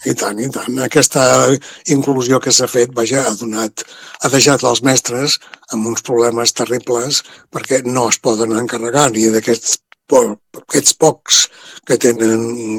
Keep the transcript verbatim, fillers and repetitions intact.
I tant, i tant. Aquesta inclusió que s'ha fet, vaja, ha donat, ha deixat els mestres amb uns problemes terribles perquè no es poden encarregar ni d'aquests po- aquests pocs que tenen